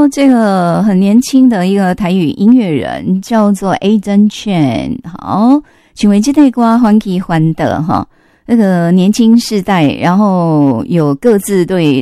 说这个很年轻的一个台语音乐人叫做 Aiden Chen。好，请问这对歌欢喜欢的哈，那个年轻世代，然后有各自对